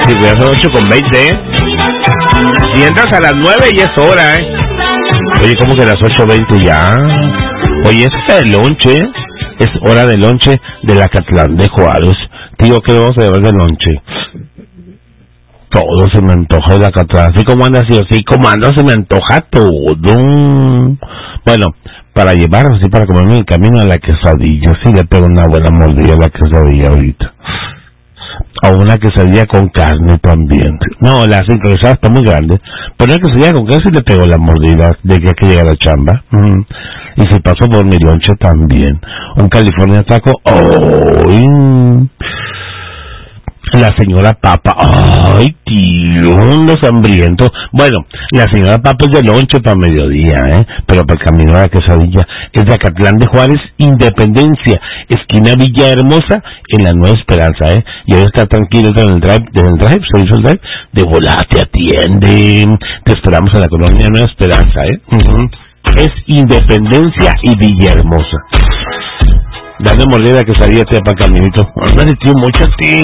Sí, ya son 8:20, Si entras a las 9 ya es hora, Oye, ¿cómo que las 8:20 ya? Oye, es hora de lonche, es hora de lonche de la Acatlán de Juárez. Tío, ¿qué vamos a llevar de lonche? Todo se me antoja de Acatlán. Así como anda, así como anda, se me antoja todo. Bueno, para llevar, así para comerme en el camino a la quesadilla. Sí, le pego una buena mordida a la quesadilla ahorita. O una quesadilla con carne también. No, la sincronizada está muy grande. Pero una quesadilla con carne sí le pego la mordida de que hay que llegar a la chamba. Y si paso por mi lonche también. Un California Taco. ¡Oh! La señora Papa. ¡Ay, tío! Unos hambrientos. Bueno, la señora Papa es de lonche para mediodía, Pero para el camino a la quesadilla es de Acatlán de Juárez, Independencia, esquina Villahermosa, en la Nueva Esperanza, Y ahora está tranquilo desde el drive, se hizo el drive, de volada te atienden. Te esperamos en la colonia Nueva Esperanza, Es Independencia y Villahermosa. Dale mordida que salía para el caminito. Ándale, tío, muchas, tío.